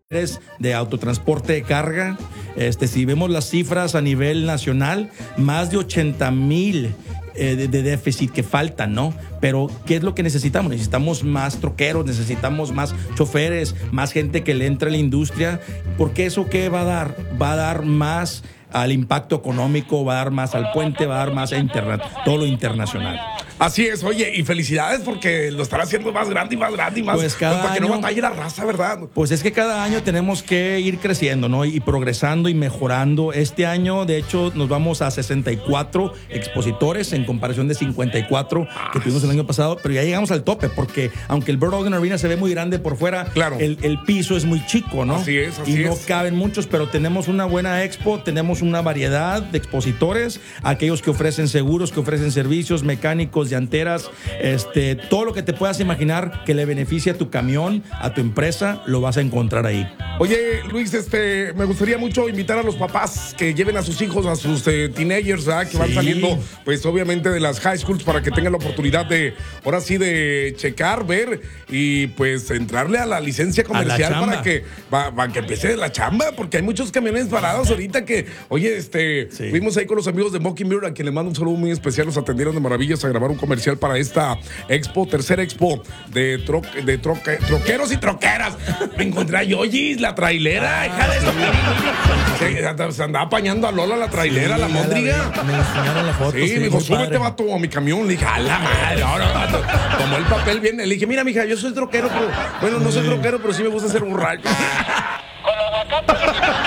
de autotransporte de carga. Si vemos las cifras a nivel nacional, más de 80,000 de déficit que faltan, ¿no? Pero ¿qué es lo que necesitamos? Necesitamos más troqueros, necesitamos más choferes, más gente que le entre a la industria, porque eso ¿qué va a dar? Va a dar más al impacto económico, va a dar más al puente, va a dar más a internet, todo lo internacional. Así es, oye, y felicidades porque lo están haciendo más grande y más grande y más. Pues cada para que no año, batalle la raza, ¿verdad? Pues es que cada año tenemos que ir creciendo, ¿no? Y progresando y mejorando. Este año, de hecho, nos vamos a 64 expositores en comparación de 54 que tuvimos el año pasado, pero ya llegamos al tope porque aunque el Bird Ogden Arena se ve muy grande por fuera, claro, el piso es muy chico, ¿no? Así es, así y no es. caben muchos, pero tenemos una buena expo, tenemos una variedad de expositores, aquellos que ofrecen seguros, que ofrecen servicios mecánicos, llanteras, todo lo que te puedas imaginar que le beneficie a tu camión, a tu empresa, lo vas a encontrar ahí. Oye, Luis, me gustaría mucho invitar a los papás que lleven a sus hijos, a sus teenagers, ¿verdad? Que van saliendo, pues obviamente de las high schools para que tengan la oportunidad de, ahora sí, de checar, ver y pues entrarle a la licencia comercial para que empiece la chamba, porque hay muchos camiones parados ahorita que, oye, fuimos ahí con los amigos de Mockingbird, a quien le mando un saludo muy especial, nos atendieron de maravillas a grabar un comercial para esta expo, tercera expo de troqueros y troqueras. Me encontré a Yoyis, la trailera, hija de eso. Se andaba apañando a Lola, la trailera, la móndriga. Me enseñaron la foto. Sí, me dijo, súbete, vato, a mi camión. Le dije, a la madre, ahora, vato. Tomó el papel bien. Le dije, mira, mija, yo soy troquero, pero bueno, no soy troquero, pero sí me gusta hacer un rayo.